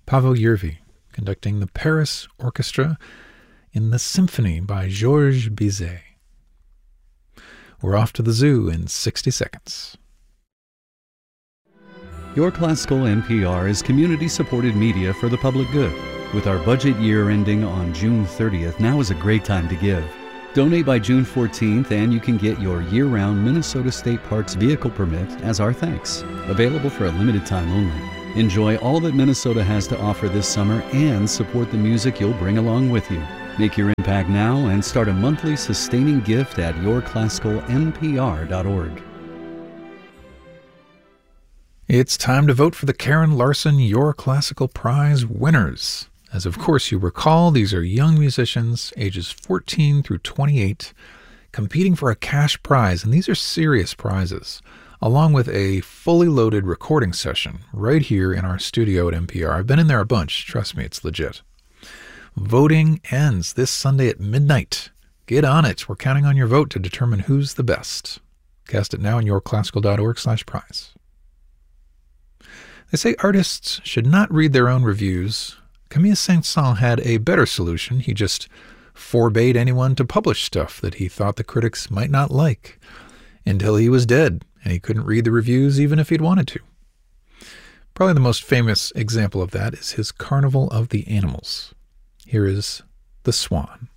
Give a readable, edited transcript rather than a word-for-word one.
Pavel Yervi, conducting the Paris Orchestra in the Symphony by Georges Bizet. We're off to the zoo in 60 seconds. Your Classical NPR is community-supported media for the public good. With our budget year ending on June 30th, now is a great time to give. Donate by June 14th and you can get your year-round Minnesota State Parks vehicle permit as our thanks. Available for a limited time only. Enjoy all that Minnesota has to offer this summer and support the music you'll bring along with you. Make your impact now and start a monthly sustaining gift at yourclassicalnpr.org. It's time to vote for the Karen Larson Your Classical Prize winners. As of course you recall, these are young musicians, ages 14 through 28, competing for a cash prize, and these are serious prizes, along with a fully loaded recording session right here in our studio at NPR. I've been in there a bunch, trust me, it's legit. Voting ends this Sunday at midnight. Get on it. We're counting on your vote to determine who's the best. Cast it now on yourclassical.org/prize. They say artists should not read their own reviews. Camille Saint-Saëns had a better solution. He just forbade anyone to publish stuff that he thought the critics might not like until he was dead, and he couldn't read the reviews even if he'd wanted to. Probably the most famous example of that is his Carnival of the Animals. Here is The Swan.